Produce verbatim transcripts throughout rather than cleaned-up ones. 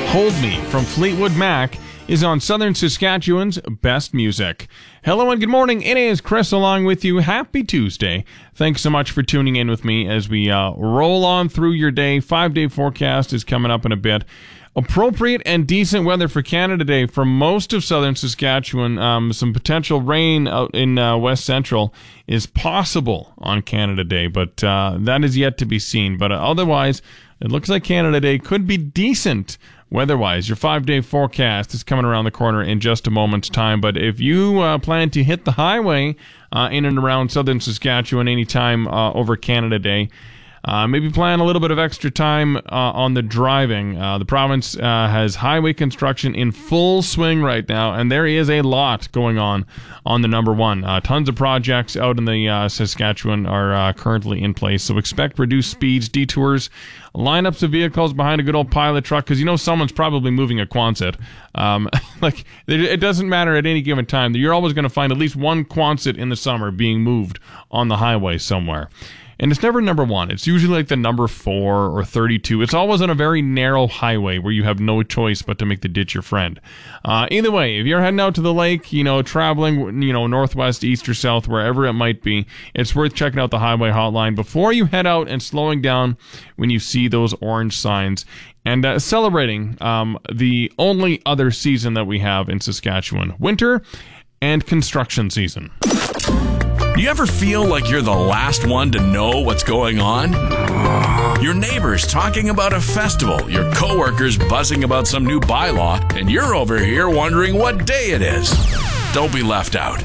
Hold Me from Fleetwood Mac is on Southern Saskatchewan's Best Music. Hello and good morning. It is Chris along with you. Happy Tuesday. Thanks so much for tuning in with me as we uh, roll on through your day. Five-day forecast is coming up in a bit. Appropriate and decent weather for Canada Day for most of southern Saskatchewan. Um, some potential rain out in uh, West Central is possible on Canada Day, but uh, that is yet to be seen. But uh, otherwise, it looks like Canada Day could be decent weather-wise. Your five-day forecast is coming around the corner in just a moment's time. But if you uh, plan to hit the highway uh, in and around southern Saskatchewan anytime uh, over Canada Day, Uh, maybe plan a little bit of extra time uh, on the driving. Uh, the province uh, has highway construction in full swing right now, and there is a lot going on on the number one. Uh, tons of projects out in the uh, Saskatchewan are uh, currently in place, so expect reduced speeds, detours, lineups of vehicles behind a good old pilot truck, because you know someone's probably moving a Quonset. Um, like it doesn't matter at any given time. You're always going to find at least one Quonset in the summer being moved on the highway somewhere. And it's never number one. It's usually like the number four or thirty-two. It's always on a very narrow highway where you have no choice but to make the ditch your friend. Uh, either way, if you're heading out to the lake, you know, traveling, you know, northwest, east, or south, wherever it might be, it's worth checking out the highway hotline before you head out and slowing down when you see those orange signs and uh, celebrating um, the only other season that we have in Saskatchewan, winter and construction season. Do you ever feel like you're the last one to know what's going on? Your neighbor's talking about a festival, your coworker's buzzing about some new bylaw, and you're over here wondering what day it is. Don't be left out.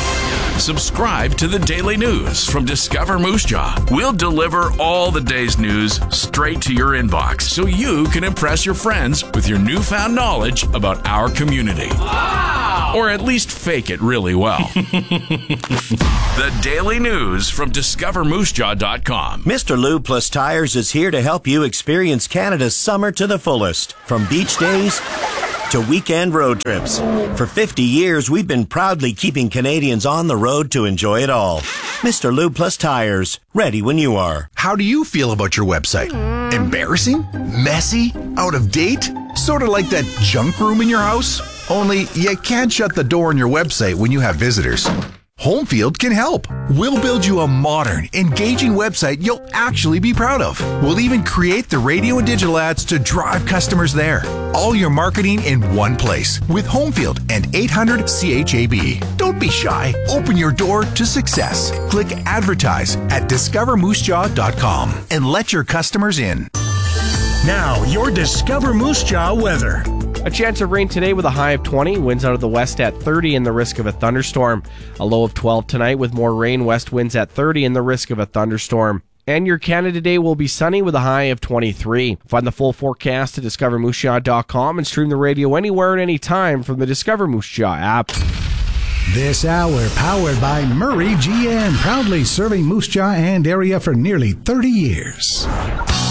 Subscribe to the Daily News from Discover Moose Jaw. We'll deliver all the day's news straight to your inbox so you can impress your friends with your newfound knowledge about our community. Wow! Or at least fake it really well. The Daily News from discover moose jaw dot com. Mister Lube Plus Tires is here to help you experience Canada's summer to the fullest. From beach days to weekend road trips. For fifty years, we've been proudly keeping Canadians on the road to enjoy it all. Mister Lube Plus Tires, ready when you are. How do you feel about your website? Embarrassing? Messy? Out of date? Sort of like that junk room in your house? Only you can't shut the door on your website when you have visitors. Homefield can help. We'll build you a modern, engaging website you'll actually be proud of. We'll even create the radio and digital ads to drive customers there. All your marketing in one place with Homefield and eight hundred C H A B. Don't be shy. Open your door to success. Click advertise at discover moose jaw dot com and let your customers in. Now, your Discover Moose Jaw weather. A chance of rain today with a high of twenty, winds out of the west at thirty and the risk of a thunderstorm. A low of twelve tonight with more rain, west winds at thirty and the risk of a thunderstorm. And your Canada Day will be sunny with a high of twenty-three. Find the full forecast at discover moose jaw dot com and stream the radio anywhere and anytime from the Discover Moose Jaw app. This hour powered by Murray G M, proudly serving Moose Jaw and area for nearly thirty years.